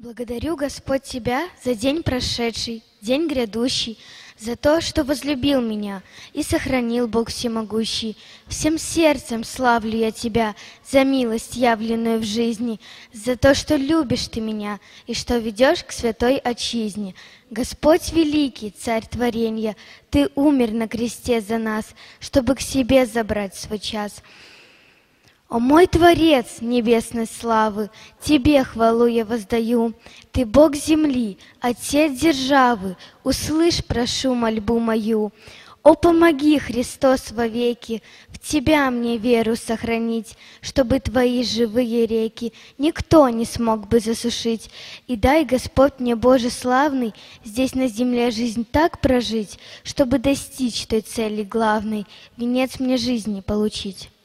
Благодарю, Господь, Тебя за день прошедший, день грядущий, за то, что возлюбил меня и сохранил Бог всемогущий. Всем сердцем славлю я Тебя за милость, явленную в жизни, за то, что любишь Ты меня и что ведешь к святой отчизне. Господь великий, Царь творенья, Ты умер на кресте за нас, чтобы к себе забрать свой час. О мой Творец небесной славы, Тебе хвалу я воздаю. Ты Бог земли, Отец державы, услышь, прошу, мольбу мою. О, помоги, Христос, вовеки, в Тебя мне веру сохранить, чтобы Твои живые реки никто не смог бы засушить. И дай, Господь, мне, Боже славный, здесь на земле жизнь так прожить, чтобы достичь той цели главной, венец мне жизни получить.